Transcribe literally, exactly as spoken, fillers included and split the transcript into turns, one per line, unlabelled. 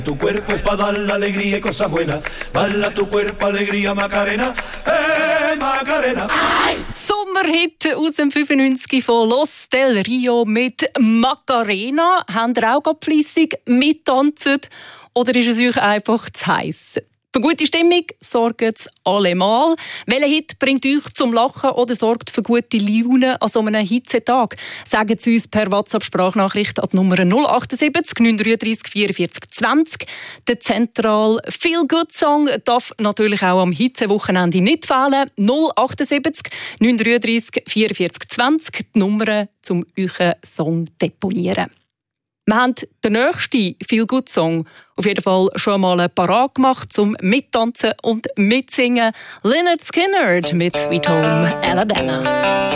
Tu cuerpo es pa' dar la alegría y cosas buenas. Bala tu cuerpo, alegría, Macarena. Hey, Macarena.
Sommerhit aus dem fünfundneunzig von Los del Rio mit Macarena. Habt ihr auch gerade fleissig mittanzen? Oder ist es euch einfach zu heiß? Für gute Stimmung sorgen sie allemal. Welcher Hit bringt euch zum Lachen oder sorgt für gute Laune an so einem Hitzetag? Sagen Sie uns per WhatsApp-Sprachnachricht an die Nummer null achtundsiebzig neun drei drei vierundvierzig zwanzig. Der Zentral Feel Good Song darf natürlich auch am Hitzewochenende nicht fehlen. null achtundsiebzig neun drei drei vierundvierzig zwanzig. Die Nummer, um euren Song zu deponieren. Wir haben den nächsten Feel-Good-Song auf jeden Fall schon mal parat gemacht zum Mittanzen und Mitsingen. Lynyrd Skynyrd mit «Sweet Home Alabama».